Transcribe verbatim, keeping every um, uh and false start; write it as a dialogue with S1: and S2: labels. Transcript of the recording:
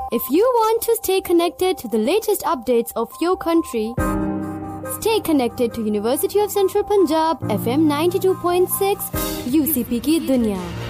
S1: If you want to stay connected to the latest updates of your country, stay connected to University of Central Punjab F M ninety-two point six U C P की दुनिया।